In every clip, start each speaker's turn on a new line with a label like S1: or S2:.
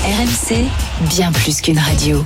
S1: RMC, bien plus qu'une radio.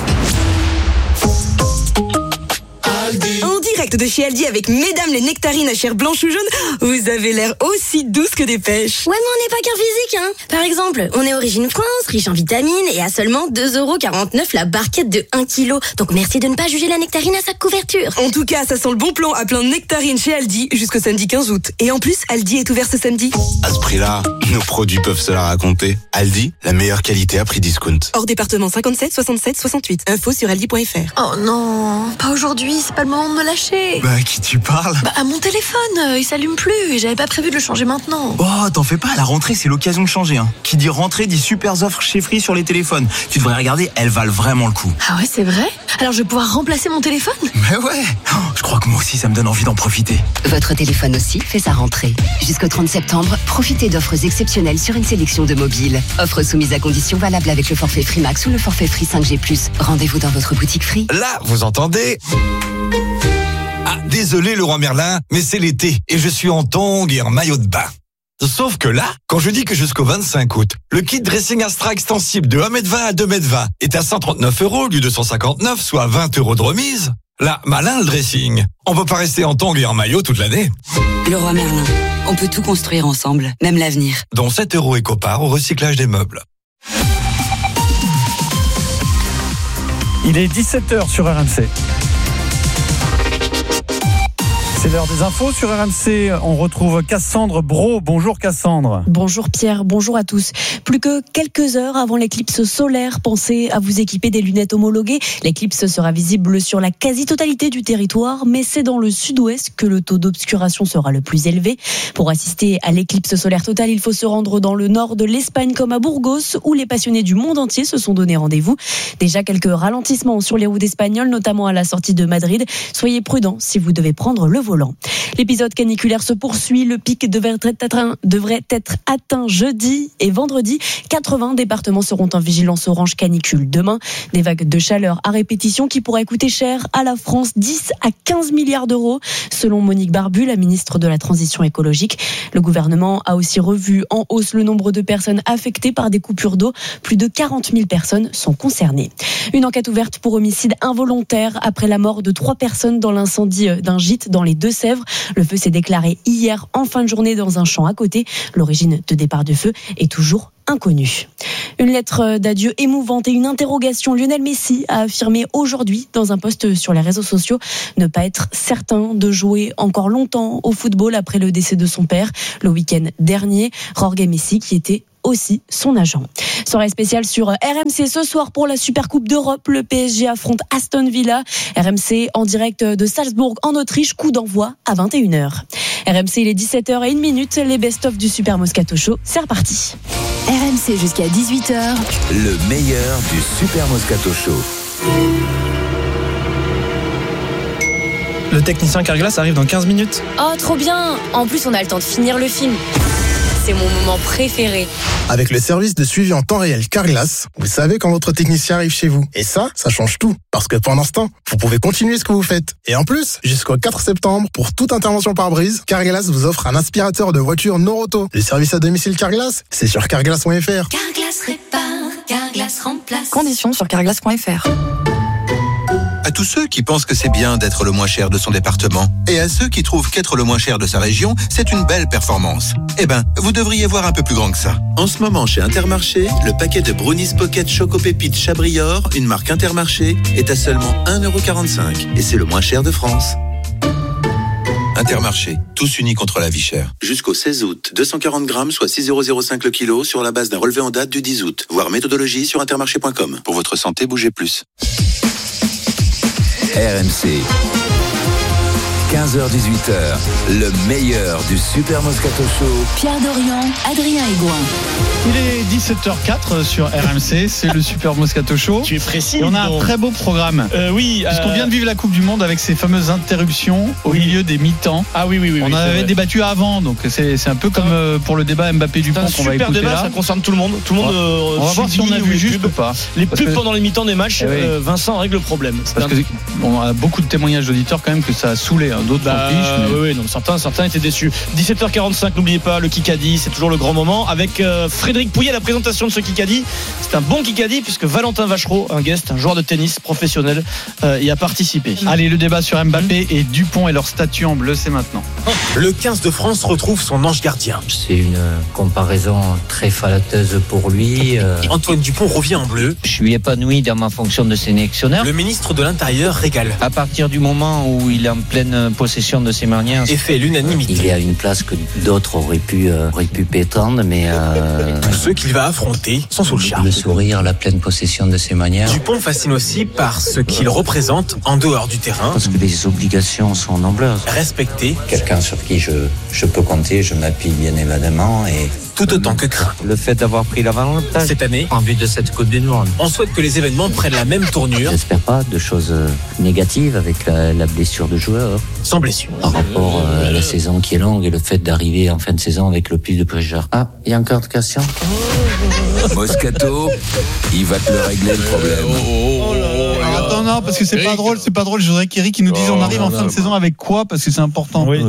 S2: En direct de chez Aldi avec mesdames les nectarines à chair blanche ou jaune, vous avez l'air aussi douce que des pêches.
S3: Ouais, mais on n'est pas qu'un physique, hein. Par exemple, on est Origine France, riche en vitamines et à seulement 2,49€ la barquette de 1 kg. Donc merci de ne pas juger la nectarine à sa couverture.
S2: En tout cas, ça sent le bon plan à plein de nectarines chez Aldi jusqu'au samedi 15 août. Et en plus, Aldi est ouvert ce samedi.
S4: À ce prix-là, nos produits peuvent se la raconter. Aldi, la meilleure qualité à prix discount.
S2: Hors département 57 67 68. Info sur aldi.fr.
S5: Oh non, pas aujourd'hui, c'est pas le moment de me lâcher.
S6: Bah, à qui tu parles?
S5: Bah, à mon téléphone, il s'allume plus et j'avais pas prévu de le changer maintenant.
S6: Oh, t'en fais pas, la rentrée, c'est l'occasion de changer, hein. Qui dit rentrée dit super offres chez Free sur les téléphones. Tu devrais regarder, elles valent vraiment le coup.
S5: Ah ouais, c'est vrai? Alors je vais pouvoir remplacer mon téléphone?
S6: Mais ouais, je crois que moi aussi, ça me donne envie d'en profiter.
S1: Votre téléphone aussi fait sa rentrée. Jusqu'au 30 septembre, profitez d'offres exceptionnelles sur une sélection de mobiles. Offres soumises à conditions valables avec le forfait Free Max ou le forfait Free 5G+. Rendez-vous dans votre boutique Free.
S7: Là, vous entendez? Ah, désolé Leroy Merlin, mais c'est l'été et je suis en tongs et en maillot de bain. Sauf que là, quand je dis que jusqu'au 25 août, le kit dressing Astra extensible de 1m20 à 2m20 est à 139€ au lieu de 159, soit 20€ de remise, là, malin le dressing. On peut pas rester en tongs et en maillot toute l'année.
S1: Leroy Merlin, on peut tout construire ensemble, même l'avenir.
S7: Dont 7€ éco-part au recyclage des meubles.
S8: Il est 17h sur RMC. C'est l'heure des infos sur RMC. On retrouve Cassandre Brault. Bonjour Cassandre.
S9: Bonjour Pierre, bonjour à tous. Plus que quelques heures avant l'éclipse solaire, pensez à vous équiper des lunettes homologuées. L'éclipse sera visible sur la quasi-totalité du territoire, mais c'est dans le sud-ouest que le taux d'obscuration sera le plus élevé. Pour assister à l'éclipse solaire totale, il faut se rendre dans le nord de l'Espagne comme à Burgos, où les passionnés du monde entier se sont donné rendez-vous. Déjà quelques ralentissements sur les routes espagnoles, notamment à la sortie de Madrid. Soyez prudents si vous devez prendre le volant. L'épisode caniculaire se poursuit. Le pic devrait être atteint jeudi et vendredi. 80 départements seront en vigilance orange canicule demain. Des vagues de chaleur à répétition qui pourraient coûter cher à la France, 10 à 15 milliards d'euros, selon Monique Barbu, la ministre de la Transition écologique. Le gouvernement a aussi revu en hausse le nombre de personnes affectées par des coupures d'eau. Plus de 40 000 personnes sont concernées. Une enquête ouverte pour homicide involontaire après la mort de 3 personnes dans l'incendie d'un gîte dans les Deux-Sèvres. Le feu s'est déclaré hier en fin de journée dans un champ à côté. L'origine de départ du feu est toujours inconnue. Une lettre d'adieu émouvante et une interrogation. Lionel Messi a affirmé aujourd'hui dans un post sur les réseaux sociaux ne pas être certain de jouer encore longtemps au football après le décès de son père le week-end dernier. Jorge Messi qui était aussi son agent. Soirée spéciale sur RMC ce soir pour la Supercoupe d'Europe. Le PSG affronte Aston Villa. RMC en direct de Salzbourg en Autriche. Coup d'envoi à 21h. RMC, il est 17h01. Les best-of du Super Moscato Show. C'est reparti.
S1: RMC jusqu'à 18h.
S10: Le meilleur du Super Moscato Show.
S11: Le technicien Carglass arrive dans 15 minutes.
S3: Oh, trop bien. En plus, on a le temps de finir le film. C'est mon moment préféré.
S12: Avec le service de suivi en temps réel Carglass, vous savez quand votre technicien arrive chez vous. Et ça change tout. Parce que pendant ce temps, vous pouvez continuer ce que vous faites. Et en plus, jusqu'au 4 septembre, pour toute intervention par brise, Carglass vous offre un aspirateur de voiture Noroto. Le service à domicile Carglass, c'est sur carglass.fr.
S1: Carglass répare, Carglass remplace.
S5: Conditions sur carglass.fr.
S10: À tous ceux qui pensent que c'est bien d'être le moins cher de son département, et à ceux qui trouvent qu'être le moins cher de sa région, c'est une belle performance. Eh ben, vous devriez voir un peu plus grand que ça. En ce moment, chez Intermarché, le paquet de Brownies Pocket Choco Pépites Chabrior, une marque Intermarché, est à seulement 1,45€. Et c'est le moins cher de France. Intermarché, tous unis contre la vie chère. Jusqu'au 16 août, 240 grammes, soit 6,05€ le kilo, sur la base d'un relevé en date du 10 août. Voir méthodologie sur intermarché.com. Pour votre santé, bougez plus. RMC, 15h-18h, le meilleur du Super Moscato Show.
S1: Pierre Dorian, Adrien Aigouin.
S8: Il est 17h04 sur RMC, c'est le Super Moscato Show.
S11: Tu es précis.
S8: Et on a un très beau programme.
S11: Oui.
S8: Puisqu'on vient de vivre la Coupe du Monde avec ces fameuses interruptions au milieu des mi-temps.
S11: Ah oui.
S8: On en avait débattu avant, donc c'est un peu comme pour le débat Mbappé-Dupont qu'on va écouter là.
S11: Super débat, ça concerne tout le monde. Tout le monde.
S8: On va voir si on a vu juste ou pas.
S11: Les pubs pendant les mi-temps des matchs, Vincent règle le problème.
S8: Parce qu'on a beaucoup de témoignages d'auditeurs quand même que ça a saoulé.
S13: d'autres s'en fichent.
S14: Oui, non, certains étaient déçus. 17h45, n'oubliez pas le Kikadi, c'est toujours le grand moment. Avec Frédéric Pouillet, la présentation de ce Kikadi. C'est un bon Kikadi puisque Valentin Vachereau, un joueur de tennis professionnel, y a participé.
S8: Allez, le débat sur Mbappé et Dupont et leur statut en bleu, c'est maintenant.
S15: Le 15 de France retrouve son ange gardien.
S16: C'est une comparaison très flatteuse pour lui.
S15: Antoine Dupont revient en bleu.
S16: Je suis épanoui dans ma fonction de sélectionneur.
S15: Le ministre de l'Intérieur régale.
S16: À partir du moment où il est en pleine possession de ses manières,
S15: et fait l'unanimité.
S16: Il est à une place que d'autres auraient pu prétendre, mais
S15: tous ceux qu'il va affronter sont sous le charme.
S16: Le sourire, la pleine possession de ses manières.
S15: Dupont fascine aussi par ce qu'il représente en dehors du terrain.
S16: Parce que les obligations sont nombreuses.
S15: Respecté.
S16: Quelqu'un sur qui je peux compter, je m'appuie bien évidemment et
S15: tout autant que craint.
S16: Le fait d'avoir pris l'avantage
S15: cette année
S16: en vue de cette Coupe du Monde.
S15: On souhaite que les événements prennent la même tournure.
S16: J'espère pas de choses négatives avec la blessure de joueurs.
S15: Sans blessure.
S16: Par rapport à la saison qui est longue et le fait d'arriver en fin de saison avec le plus de pressure. Ah, il y a encore de questions.
S17: Moscato, il va te le régler le problème.
S8: Attends, non, parce que c'est pas drôle. Je voudrais qu'Eric nous dise on arrive en fin de saison avec quoi, parce que c'est important.
S18: Oui.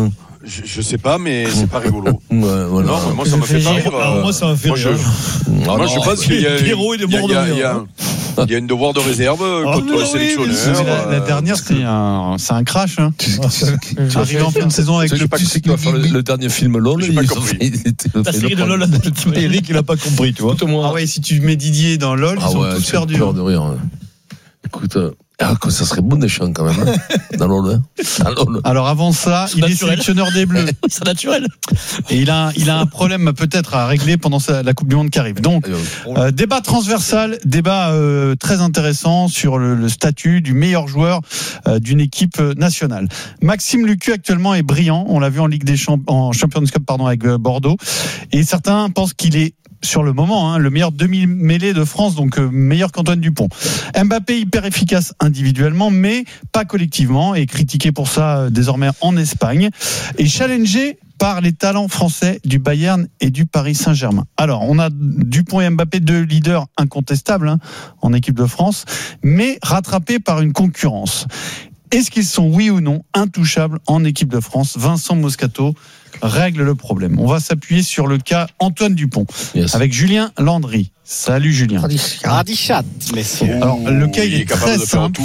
S18: Je sais pas, mais c'est pas rigolo.
S8: Voilà.
S18: Non, moi ça me fait pas rire.
S8: Moi ça me fait rire.
S18: Moi je pense qu'il y a il y a une devoir de réserve contre les sélectionneurs.
S8: La dernière, c'est un crash. Hein. Arrivé en fin de saison avec le plus.
S18: C'est quoi faire le dernier film LOL.
S8: J'ai pas compris. La série de LOL, Eric, il a pas compris, tu vois. Ah ouais, si tu mets Didier dans LOL, ils sont tous perdus.
S18: Peur de rire. Écoute. Ça serait bon des champs quand même, dans LOL.
S8: Alors avant ça, il est sélectionneur des Bleus.
S14: C'est naturel.
S8: Et il a un problème peut-être à régler pendant la Coupe du Monde qui arrive. Donc, débat transversal, débat très intéressant sur le statut du meilleur joueur d'une équipe nationale. Maxime Lucu actuellement est brillant. On l'a vu en Ligue des en Champions Cup avec Bordeaux. Et certains pensent qu'il est sur le moment, le meilleur demi-mêlée de France, donc meilleur qu'Antoine Dupont. Mbappé hyper efficace individuellement, mais pas collectivement, et critiqué pour ça désormais en Espagne, et challengé par les talents français du Bayern et du Paris Saint-Germain. Alors, on a Dupont et Mbappé, deux leaders incontestables en équipe de France, mais rattrapés par une concurrence. Est-ce qu'ils sont, oui ou non, intouchables en équipe de France ? Vincent Moscato règle le problème. On va s'appuyer sur le cas Antoine Dupont, avec Julien Landry. Salut Julien.
S19: Radichat, messieurs.
S8: Alors, le cas il est très simple.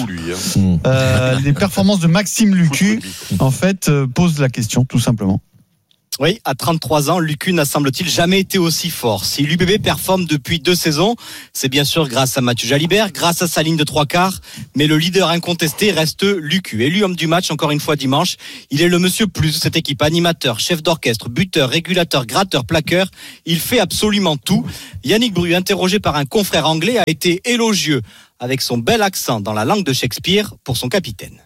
S8: Les performances de Maxime Lucu, en fait, posent la question, tout simplement.
S19: Oui, à 33 ans, Lucu n'a semble-t-il jamais été aussi fort. Si l'UBB performe depuis 2 saisons, c'est bien sûr grâce à Mathieu Jalibert, grâce à sa ligne de 3/4, mais le leader incontesté reste Lucu. Élu homme du match encore une fois dimanche, il est le monsieur plus de cette équipe, animateur, chef d'orchestre, buteur, régulateur, gratteur, plaqueur, il fait absolument tout. Yannick Bru, interrogé par un confrère anglais, a été élogieux avec son bel accent dans la langue de Shakespeare pour son capitaine.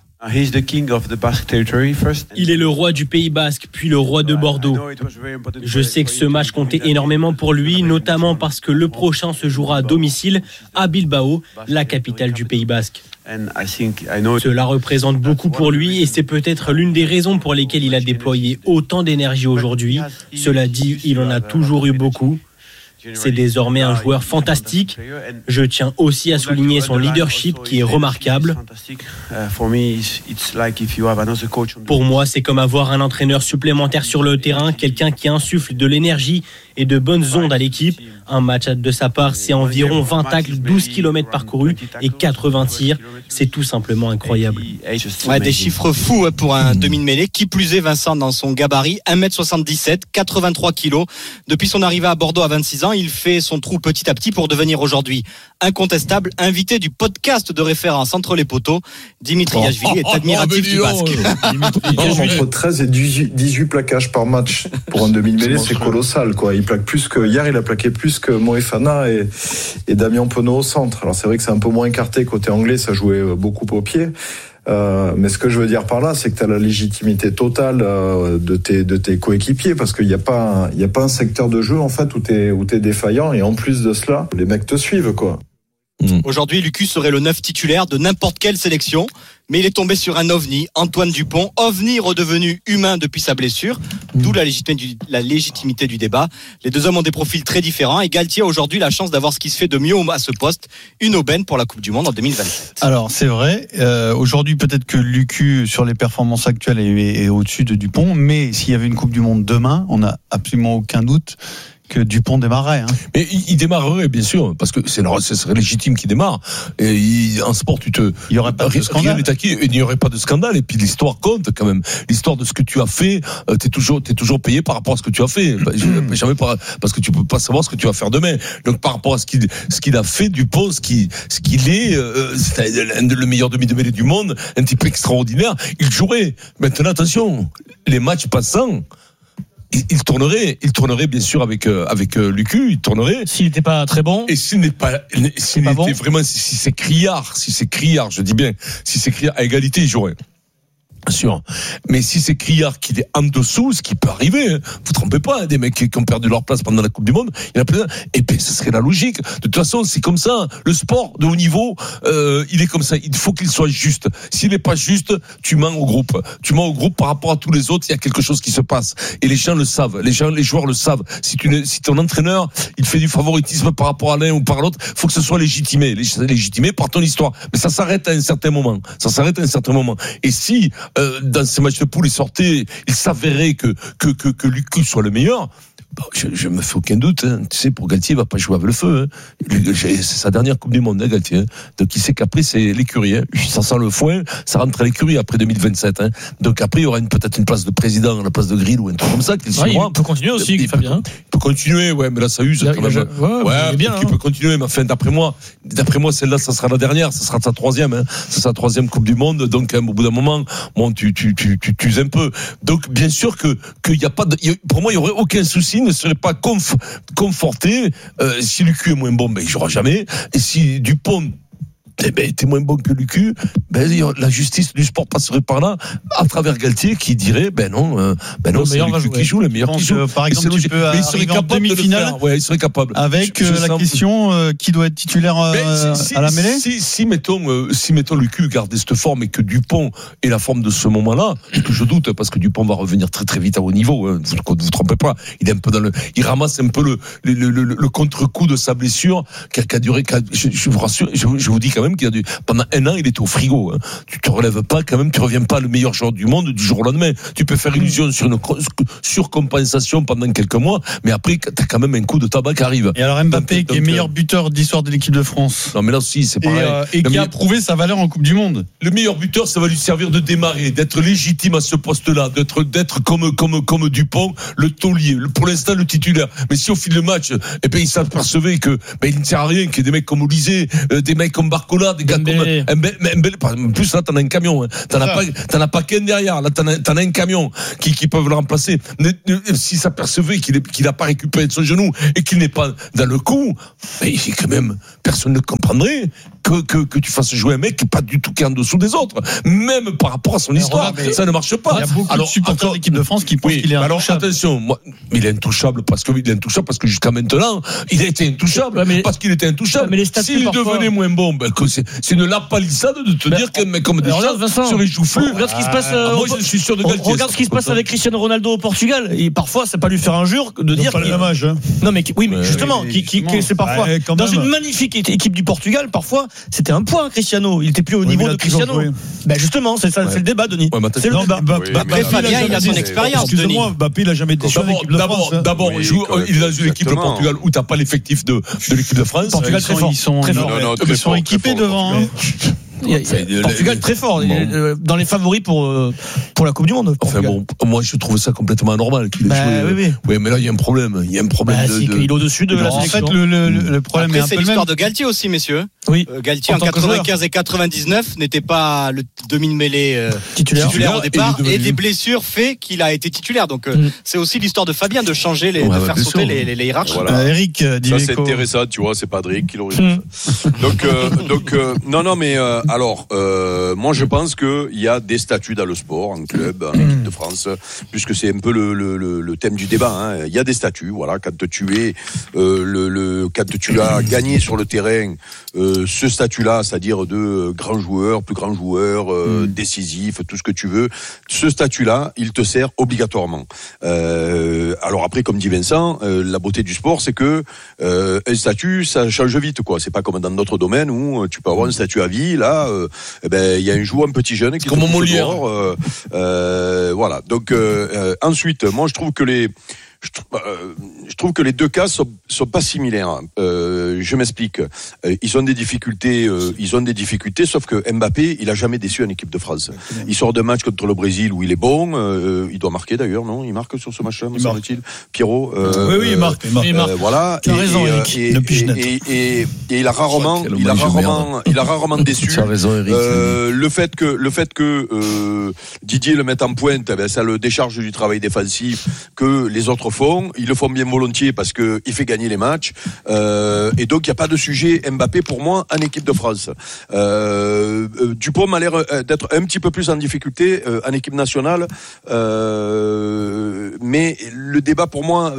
S20: Il est le roi du Pays Basque, puis le roi de Bordeaux. Je sais que ce match comptait énormément pour lui, notamment parce que le prochain se jouera à domicile à Bilbao, la capitale du Pays Basque. Cela représente beaucoup pour lui et c'est peut-être l'une des raisons pour lesquelles il a déployé autant d'énergie aujourd'hui. Cela dit, il en a toujours eu beaucoup. C'est désormais un joueur fantastique. Je tiens aussi à souligner son leadership qui est remarquable. Pour moi, c'est comme avoir un entraîneur supplémentaire sur le terrain, quelqu'un qui insuffle de l'énergie et de bonnes ondes à l'équipe. Un match de sa part, c'est environ 20 tacles, 12 km parcourus et 80 tirs. C'est tout simplement incroyable.
S19: Ouais, des chiffres fous pour un demi-mêlée. Qui plus est, Vincent, dans son gabarit, 1m77, 83 kg. Depuis son arrivée à Bordeaux à 26 ans, il fait son trou petit à petit pour devenir aujourd'hui incontestable invité du podcast de référence Entre les poteaux. Dimitri Yachvili est admiratif du basque.
S21: Entre 13 et 18 plaquages par match pour un demi-mêlée, c'est colossal, quoi. Il plaque plus que hier, il a plaqué plus que Moefana et Damien Penaud au centre. Alors c'est vrai que c'est un peu moins écarté côté anglais, ça jouait beaucoup au pied. Mais ce que je veux dire par là, c'est que tu as la légitimité totale de tes coéquipiers, parce qu'il n'y a pas un secteur de jeu en fait où t'es défaillant, et en plus de cela, les mecs te suivent, quoi.
S19: Aujourd'hui, Lucu serait le 9 titulaire de n'importe quelle sélection, mais il est tombé sur un ovni, Antoine Dupont, ovni redevenu humain depuis sa blessure, d'où la légitimité du débat. Les deux hommes ont des profils très différents et Galtier a aujourd'hui la chance d'avoir ce qui se fait de mieux à ce poste, une aubaine pour la Coupe du Monde en 2027.
S8: Alors c'est vrai, aujourd'hui peut-être que Lucu sur les performances actuelles est au-dessus de Dupont, mais s'il y avait une Coupe du Monde demain, on n'a absolument aucun doute que Dupont démarrerait.
S13: Mais il démarrerait, bien sûr, parce que ce serait légitime qu'il démarre. Et en sport, il y aurait pas de scandale. Il n'y aurait pas de scandale. Et puis l'histoire compte quand même. L'histoire de ce que tu as fait, t'es toujours payé par rapport à ce que tu as fait. Jamais parce que tu peux pas savoir ce que tu vas faire demain. Donc par rapport à ce qu'il a fait, Dupont, ce qu'il est, c'est le meilleur demi-de-mêlée du monde, un type extraordinaire. Il jouerait. Maintenant, attention, les matchs passants. Il tournerait bien sûr avec Lucu, il tournerait.
S14: S'il n'était pas très bon.
S13: Et s'il était bon. Vraiment, si c'est criard, je dis bien, si c'est criard à égalité, il jouerait. Bien sûr. Mais si c'est criard qu'il est en dessous, ce qui peut arriver, vous trompez pas, des mecs qui ont perdu leur place pendant la Coupe du Monde, il y en a plein. Et bien, ça serait la logique. De toute façon, c'est comme ça. Le sport de haut niveau, il est comme ça. Il faut qu'il soit juste. S'il n'est pas juste, tu mens au groupe. Tu mens au groupe par rapport à tous les autres. Il y a quelque chose qui se passe. Et les gens le savent. Les joueurs le savent. Si ton entraîneur, il fait du favoritisme par rapport à l'un ou par l'autre, faut que ce soit légitimé par ton histoire. Mais ça s'arrête à un certain moment. Et si dans ces matchs de poule, il s'avérait que Lucu soit le meilleur. Bon, je me fais aucun doute, tu sais, pour Galtier, il va pas jouer avec le feu. C'est sa dernière Coupe du Monde, Galtier. Donc il sait qu'après c'est l'écurie. Ça sent le foin, ça rentre à l'écurie après 2027. Donc après il y aura peut-être une place de président, la place de Grill ou un truc comme ça.
S14: Il peut continuer aussi, Fabien.
S13: Il peut continuer, ouais, mais là ça use quand même. Il peut continuer, mais enfin d'après moi, celle-là, ça sera la dernière, ça sera sa troisième. C'est sa troisième Coupe du Monde. Donc au bout d'un moment, bon, tu uses un peu. Donc bien sûr qu'il y a pas pour moi il y aurait aucun souci. Ne serait pas conforté. Si Lucu est moins bon, il jouera jamais. Et si Dupont était moins bon que Lucu, la justice du sport passerait par là, à travers Galtier, qui dirait non, c'est Lucu qui joue, le meilleur qui joue.
S8: Par exemple, tu peux arriver en demi-finale.
S13: Il serait capable.
S8: Avec la question qui doit être titulaire à la mêlée.
S13: Si mettons Lucu gardait cette forme et que Dupont est la forme de ce moment-là, que je doute, parce que Dupont va revenir très très vite à haut niveau. Vous trompez pas. Il est un peu il ramasse un peu le contre-coup de sa blessure qui a duré. Je vous rassure, je vous dis quand même pendant un an, il était au frigo. Tu te relèves pas, quand même, tu reviens pas le meilleur joueur du monde du jour au lendemain. Tu peux faire illusion sur une surcompensation pendant quelques mois, mais après, t'as quand même un coup de tabac qui arrive.
S8: Et alors Mbappé, qui est meilleur buteur d'histoire de l'équipe de France.
S13: Non, mais là aussi, c'est pareil.
S8: Et qui a prouvé sa valeur en Coupe du Monde.
S13: Le meilleur buteur, ça va lui servir de démarrer, d'être légitime à ce poste-là, d'être comme Dupont, le taulier. Pour l'instant, le titulaire. Mais si au fil du match, il s'apercevait que, il ne sert à rien, qu'il y ait des mecs comme Olysée, des mecs comme Barcola, des gars comme en plus là t'en as un camion, t'en as pas qu'un derrière, là t'en as un camion qui peuvent le remplacer. Si s'apercevait qu'il a pas récupéré de son genou et qu'il n'est pas dans le coup, quand même personne ne comprendrait que tu fasses jouer un mec qui n'est pas du tout en dessous des autres, même par rapport à son histoire. Ça ne marche pas.
S8: Il y a beaucoup de supporters de l'équipe de France qui pensent qu'il est intouchable.
S13: Attention, il est intouchable parce que jusqu'à maintenant il a été intouchable, parce qu'il était intouchable. S'il devenait moins bon, c'est une lapalissade de te dire qu'un mec comme Deschamps serait joufflu.
S14: Regarde ce qui se passe.
S13: Moi, je suis sûr de Galtier.
S14: Regarde ce qui se passe avec Cristiano Ronaldo au Portugal. Et parfois, c'est pas lui faire injure de dire.
S8: Pas le même âge.
S14: Non, mais oui, mais justement, c'est parfois dans une magnifique équipe du Portugal. Parfois, c'était un point, Cristiano. Il était plus au niveau de Cristiano. Justement, c'est ça, c'est le débat, Denis.
S19: C'est le débat. Après, Fabien, il a son expérience.
S8: Excusez-moi, Mbappé, il a jamais déçu l'équipe de France.
S13: D'abord, il est dans une équipe de Portugal où t'as pas l'effectif de l'équipe de France.
S14: Portugal très fort.
S8: Ils sont équipés devant.
S14: Portugal très fort, dans les favoris pour la Coupe du Monde.
S13: Enfin bon, moi je trouve ça complètement anormal qu'il ait joué. Oui, mais là il y a un problème. Il est
S14: au-dessus de la sélection.
S8: En fait, le problème est un peu le même.
S19: C'est l'histoire de Galtier aussi, messieurs.
S14: Oui.
S19: Galtier en 95 et 99 n'était pas le demi-mêlée titulaire au départ, et des blessures fait qu'il a été titulaire. Donc c'est aussi l'histoire de Fabien de changer de faire sauter les hiérarchies.
S8: Eric,
S18: ça c'est intéressant, tu vois, c'est Patrick qui l'aurait fait. Donc non, mais Alors, moi je pense qu'il y a des statuts dans le sport, en club, en équipe de France, puisque c'est un peu le thème du débat. Hein. Il y a des statuts, voilà. Quand tu es quand tu as gagné sur le terrain, ce statut-là, c'est-à-dire de grand joueur, plus grand joueur, décisif, tout ce que tu veux, ce statut-là, il te sert obligatoirement. Alors après, comme dit Vincent, la beauté du sport, c'est que un statut, ça change vite, quoi. C'est pas comme dans d'autres domaines où tu peux avoir un statut à vie. Là, il y a un joueur, un petit jeune qui est
S13: comme Molière.
S18: Voilà. Donc ensuite, moi je trouve que les deux cas sont pas similaires. Je m'explique. Ils ont des difficultés, sauf que Mbappé, il a jamais déçu en équipe de France. Il sort de match contre le Brésil où il est bon, il doit marquer d'ailleurs, non? Il marque sur ce match-là, me semble-t-il. Pierrot.
S8: Oui, il marque.
S18: Voilà.
S8: Tu as raison, Eric.
S18: Et il a rarement déçu.
S13: Tu as raison, Eric.
S18: Le fait que Didier le mette en pointe, ça le décharge du travail défensif que les autres font. Ils le font bien volontiers parce que il fait gagner les matchs. Et donc il n'y a pas de sujet Mbappé pour moi en équipe de France. Dupont m'a l'air d'être un petit peu plus en difficulté en équipe nationale. Mais le débat pour moi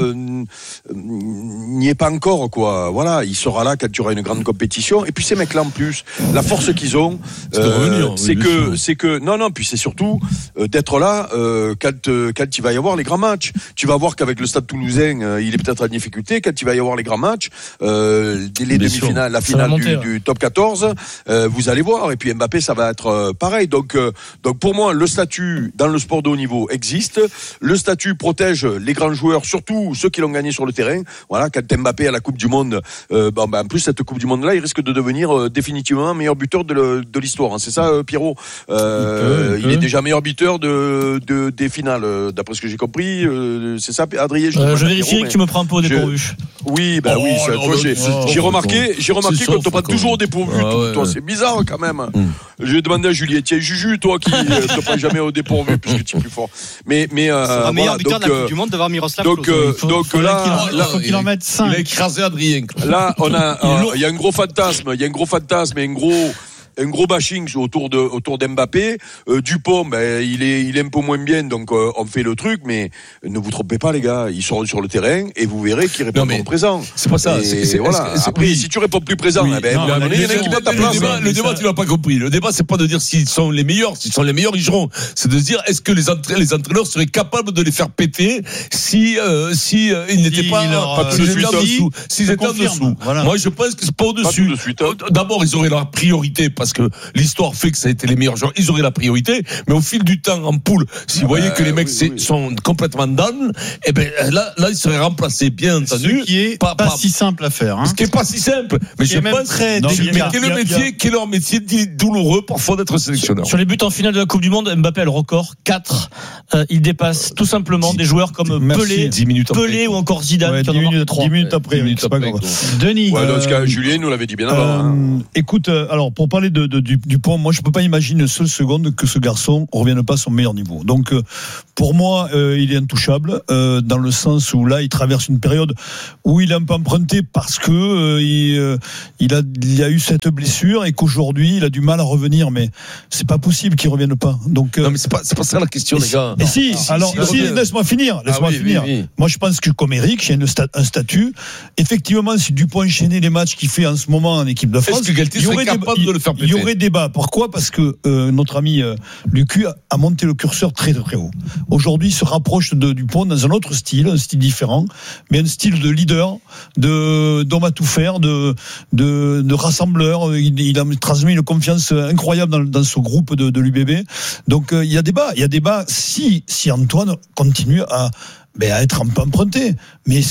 S18: n'y est pas encore, quoi. Voilà, il sera là quand il y aura une grande compétition. Et puis ces mecs-là en plus, la force qu'ils ont, c'est que non, puis c'est surtout d'être là quand il va y avoir les grands matchs. Tu vas voir qu'avec le Stade Toulousain, il est peut-être en difficulté. Quand il va y avoir les grands matchs, les demi-finales, la finale du top 14, vous allez voir. Et puis Mbappé, ça va être pareil. Donc pour moi, le statut dans le sport de haut niveau existe. Le statut protège les grands joueurs, surtout ceux qui l'ont gagné sur le terrain. Voilà, quand Mbappé à la Coupe du Monde, en plus cette Coupe du Monde-là, il risque de devenir définitivement meilleur buteur de l'histoire. Hein. C'est ça, Pierrot. Il est déjà meilleur buteur des finales, d'après ce que j'ai compris. C'est ça, Adrien.
S14: Je vérifie que tu me prends un peu au dépourvu.
S18: Oui, j'ai remarqué qu'on te prend toujours au dépourvu. Toi, c'est bizarre quand même. J'ai demandé à Julien, tiens, Juju, toi qui te prends jamais au dépourvu puisque tu es plus fort. Mais
S19: le meilleur buteur de la Coupe du Monde devant Miroslav Klose.
S18: Donc là,
S8: il faut qu'il en mette 5.
S13: Il a écrasé Adrien.
S18: Là, il y a un gros fantasme, et un gros bashing autour d'Mbappé. Dupont, il est un peu moins bien, donc on fait le truc, mais ne vous trompez pas, les gars, ils seront sur le terrain et vous verrez qu'ils répondront présent.
S13: C'est pas ça.
S18: Après, si tu réponds plus présent, il y en a qui mettent ta place.
S13: Le débat, tu l'as pas compris. Le débat, c'est pas de dire s'ils sont les meilleurs. S'ils sont les meilleurs, ils joueront. C'est de dire est-ce que les entraîneurs seraient capables de les faire péter si ils n'étaient pas en dessous. S'ils étaient en dessous. Moi, je pense que c'est pas au-dessus. D'abord, ils auraient la priorité parce que l'histoire fait que ça a été les meilleurs joueurs, ils auraient la priorité, mais au fil du temps en poule, si vous voyez que les mecs sont complètement down, et ben là ils seraient remplacés, bien entendu.
S8: Ce qui est pas si simple à faire. Hein.
S13: Ce qui est pas si simple, mais je pense quel est leur métier douloureux parfois d'être sélectionneur.
S14: Sur les buts en finale de la Coupe du Monde, Mbappé a le record 4. Il dépasse tout simplement des joueurs comme Pelé ou encore Zidane.
S8: 10 minutes après. C'est pas grave. Denis.
S18: Dans ce cas, Julien nous l'avait dit bien avant.
S8: Écoute, alors pour parler de Dupont, moi je peux pas imaginer une seule seconde que ce garçon revienne pas à son meilleur niveau. Donc pour moi il est intouchable dans le sens où là il traverse une période où il est un peu emprunté parce que il a eu cette blessure et qu'aujourd'hui il a du mal à revenir, mais c'est pas possible qu'il revienne pas. Donc
S13: non mais c'est pas ça la question, les gars.
S8: Et si laisse-moi finir. Oui. Moi je pense que comme Eric, j'ai un statut. Effectivement, si Dupont enchaînait les matchs qu'il fait en ce moment en équipe de France,
S13: est-ce que Galtier serait capable de le faire péter?
S8: Il y aurait débat. Pourquoi ? Parce que notre ami Lucu a monté le curseur très très haut. Aujourd'hui, il se rapproche de Dupont dans un autre style, un style différent, mais un style de leader, d'homme à tout faire, de rassembleur. Il a transmis une confiance incroyable dans ce groupe de l'UBB. Donc il y a débat. Si Antoine continue à être emprunté, mais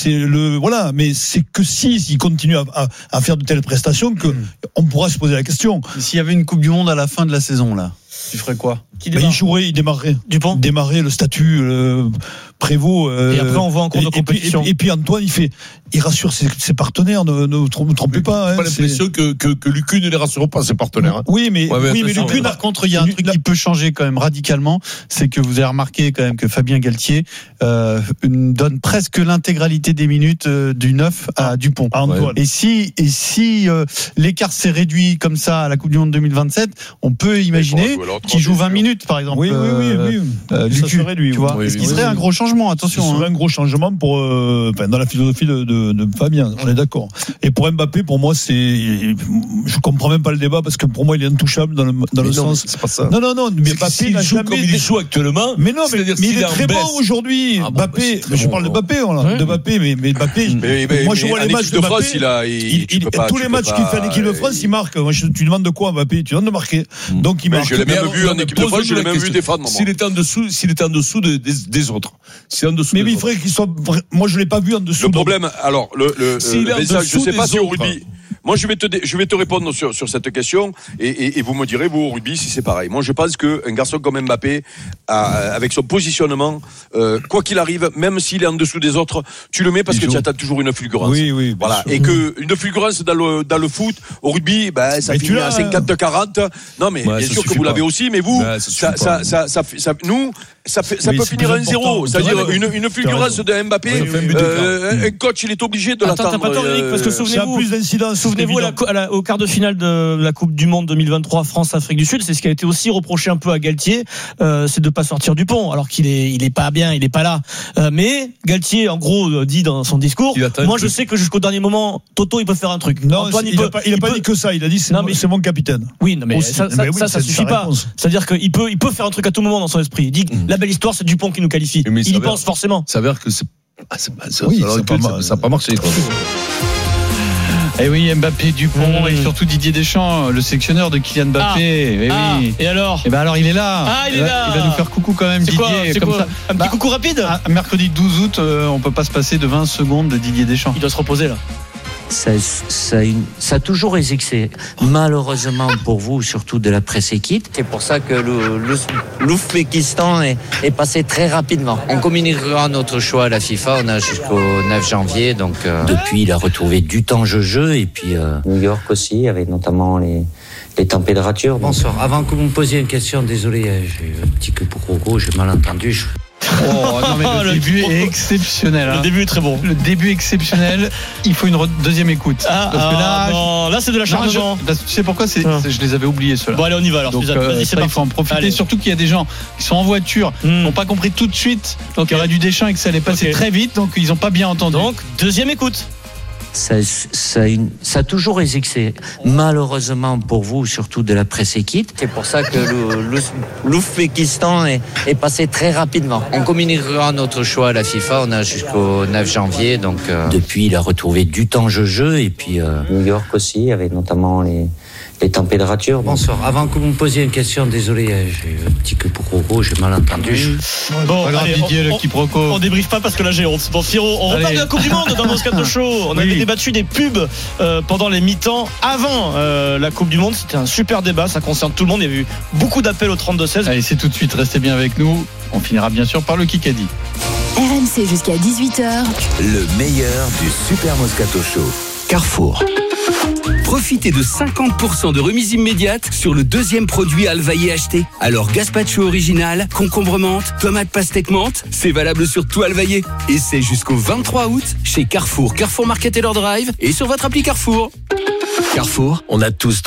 S8: c'est que s'il continue à faire de telles prestations que on pourra se poser la question.
S4: S'il y avait une Coupe du Monde à la fin de la saison là,
S8: Tu ferais quoi?
S4: Il jouerait, il démarrerait.
S14: Dupont
S4: démarrer le statut Prévost.
S14: Et après, on voit en cours de compétition.
S4: Et puis Antoine, il rassure ses partenaires. Ne vous trompez pas.
S13: J'ai pas l'impression que Lucu ne les rassure pas, ses partenaires. Hein.
S4: Oui, mais
S8: Lucu, par contre, il y a un truc qui peut changer quand même radicalement. C'est que vous avez remarqué quand même que Fabien Galtier donne presque l'intégralité des minutes du 9 à Dupont. Et si l'écart s'est réduit comme ça à la Coupe du Monde 2027, on peut imaginer qu'il joue 20 minutes, par exemple.
S4: Oui.
S8: Lucu, ça serait lui, tu vois. Ce qui serait un gros changement, attention.
S4: Ce serait un gros changement dans la philosophie de Fabien, on est d'accord. Et pour Mbappé, pour moi, je comprends même pas le débat parce que pour moi, il est intouchable dans le sens.
S13: C'est pas ça.
S4: Non, mais Mbappé n'a jamais.
S13: Comme il joue actuellement.
S4: Mais non, mais il est très bon aujourd'hui. Mbappé, je parle de Mbappé, de Mbappé, mais Mbappé. Moi, je vois les matchs de Mbappé. Tous les matchs qu'il fait en équipe de France, il marque. Moi, tu demandes de quoi, Mbappé? Tu demandes de marquer. Donc, il marque.
S18: Je l'ai même vu en équipe de France, je l'ai même vu défendre.
S13: S'il était en dessous des autres.
S4: Mais il faudrait qu'il soit. Moi, je l'ai pas vu en dessous.
S18: Le problème, alors, je sais pas si au rugby. Moi, je vais te répondre sur cette question et vous me direz, vous, au rugby, si c'est pareil. Moi, je pense qu'un garçon comme Mbappé, avec son positionnement, quoi qu'il arrive, même s'il est en dessous des autres, tu le mets parce que tu attends toujours une fulgurance.
S4: Oui.
S18: Voilà. Et une fulgurance dans le foot, au rugby, ça finit à 50-40. Non, mais bien sûr que vous l'avez aussi, mais vous, nous, ça peut finir à 1-0. C'est-à-dire une fulgurance de Mbappé, un coach, il est obligé de l'attendre.
S14: T'as pas tort, Eric, parce que souvenez-vous, au quart de finale de la Coupe du Monde 2023 France-Afrique du Sud, c'est ce qui a été aussi reproché un peu à Galtier, c'est de pas sortir Dupont, alors qu'il est pas bien, il est pas là. Mais Galtier, en gros, dit dans son discours, moi je sais que jusqu'au dernier moment, Toto il peut faire un truc.
S4: Non, Antoine, il a pas dit que ça, il a dit c'est mon capitaine.
S14: Oui, non mais ça suffit pas. C'est-à-dire qu'il peut faire un truc à tout moment dans son esprit. Il dit la belle histoire, c'est Dupont qui nous qualifie. Il y pense forcément.
S13: Ça s'avère que ça n'a pas marché.
S8: Et oui, Mbappé, Dupont et surtout Didier Deschamps, le sélectionneur de Kylian Mbappé.
S14: Et alors?
S8: Et alors il est là.
S14: Il est là.
S8: Il va nous faire coucou quand même, Didier.
S14: C'est quoi un petit coucou rapide?
S8: Mercredi 12 août, on peut pas se passer de 20 secondes de Didier Deschamps.
S14: Il doit se reposer là.
S16: Ça a toujours existé. Malheureusement pour vous, surtout de la presse équipe. C'est pour ça que l'Ouzbékistan est passé très rapidement. On communiquera notre choix à la FIFA. On a jusqu'au 9 janvier. Donc, depuis, il a retrouvé du temps jeu. Et puis, New York aussi, avec notamment les températures. Bonsoir. Avant que vous me posiez une question, désolé, j'ai eu un petit quiproquo, j'ai mal entendu.
S8: Non mais le début est exceptionnel.
S14: Le début est très bon.
S8: Le début exceptionnel. Il faut une deuxième écoute.
S14: Parce que là c'est de l'acharnement.
S8: Tu sais pourquoi je les avais oubliés ceux-là.
S14: Bon allez on y va alors.
S8: Donc, il faut en profiter. Allez. Surtout qu'il y a des gens qui sont en voiture, qui n'ont pas compris tout de suite. Donc il y aurait du Deschamps et que ça allait passer très vite. Donc ils n'ont pas bien entendu.
S14: Donc deuxième écoute.
S16: Ça a toujours existé. Malheureusement pour vous, surtout de la presse équipe. C'est pour ça que l'Ouzbékistan est passé très rapidement. On communiquera notre choix à la FIFA. On a jusqu'au 9 janvier. Donc, depuis, il a retrouvé du temps jeu. Et puis, New York aussi, avec notamment les températures. Bonsoir. Avant que vous me posiez une question, désolé, j'ai eu un petit quiproquo, j'ai mal entendu.
S14: Bon, allez, on débriefe pas parce que là j'ai honte. Bon, Firo, on repart de la Coupe du Monde dans Moscato Show. On avait débattu des pubs pendant les mi-temps avant la Coupe du Monde. C'était un super débat, ça concerne tout le monde. Il y a eu beaucoup d'appels au 32-16.
S8: Allez, c'est tout de suite, restez bien avec nous. On finira bien sûr par le Kikadi.
S1: RMC jusqu'à 18h.
S22: Le meilleur du Super Moscato Show. Carrefour. Profitez de 50% de remise immédiate sur le deuxième produit Alvaillé acheté. Alors gazpacho original, concombre menthe, tomate pastèque menthe, c'est valable sur tout Alvaillé. Et c'est jusqu'au 23 août chez Carrefour, Carrefour Market et leur Drive et sur votre appli Carrefour. Carrefour, on a tous